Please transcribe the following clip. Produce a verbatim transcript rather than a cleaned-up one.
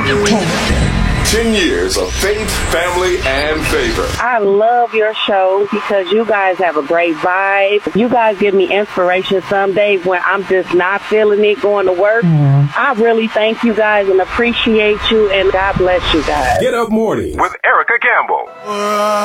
Ten years of faith, family, and favor. I love your show because you guys have a great vibe. You guys give me inspiration some days when I'm just not feeling it going to work. Mm. I really thank you guys and appreciate you, and God bless you guys. Get Up Morning with Erica Campbell.